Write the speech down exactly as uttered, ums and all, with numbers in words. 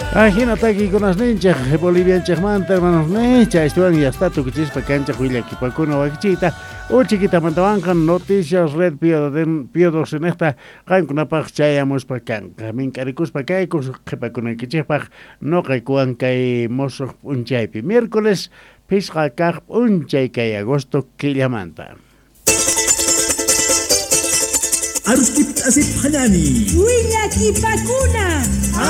Ajinataki con las ninchas, bolivianchas manta, hermanos necha, estaban y hasta tu chispa cancha, huila kipakuna wakchita, o chiquita mantabancan, noticias, red piodos, piodos en esta, cancunapach chayamos pa canca, mincaricus pa caicus, kipakuna kichipach, no caikuan kai mozo unchaipi, miércoles, pisca caj unchay kai agosto, killamanta. Aruskip asip hanani. Huila kipakuna.